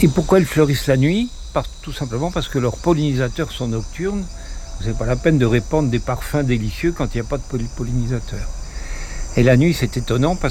Et pourquoi elles fleurissent la nuit? Tout simplement parce que leurs pollinisateurs sont nocturnes. C'est pas la peine de répandre des parfums délicieux quand il n'y a pas de pollinisateurs. Et la nuit, c'est étonnant parce